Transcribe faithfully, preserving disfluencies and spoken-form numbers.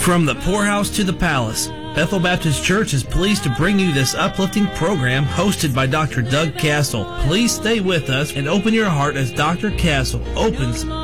From the poorhouse to the palace, Bethel Baptist Church is pleased to bring you this uplifting program hosted by Doctor Doug Castle. Please stay with us and open your heart as Doctor Castle opens